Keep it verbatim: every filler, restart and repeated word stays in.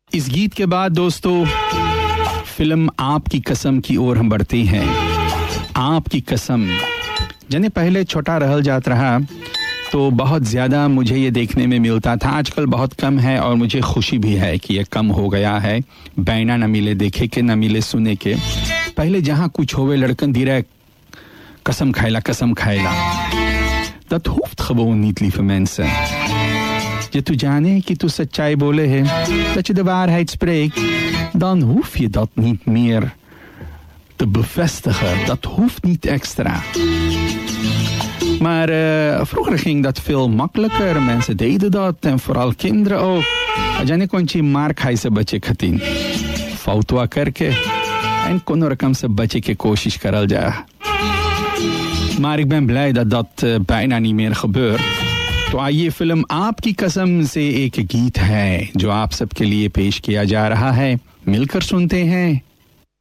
इस गीत के बाद दोस्तों फिल्म आपकी कसम की ओर हम बढ़ते हैं। आपकी कसम जने पहले छोटा रहल जात रहा तो बहुत ज़्यादा मुझे ये देखने में मिलता था, आजकल बहुत कम है और मुझे खुशी भी है कि ये कम हो गया है। बैना न मिले देखे के न मिले सुने के। पहले जहाँ कुछ होवे लड़कन धीरे कसम खायला कसम खायला dat hoeft gewoon niet, lieve mensen. Je te जाने कि तू सच्चाई बोले है, dat je de waarheid spreekt, dan hoef je dat niet meer te bevestigen. Dat hoeft niet extra. Maar uh, vroeger ging dat veel makkelijker. Mensen deden dat en vooral kinderen ook. जाने कौन सी मार खाई से बचे खतीन फौतवा करके en kon रकम से बचे के कोशिश करल जा. Maar ik ben blij dat dat uh, bijna niet meer gebeurt. तो आइए फिल्म आपकी कसम से एक गीत है जो आप सबके लिए पेश किया जा रहा है. मिलकर सुनते हैं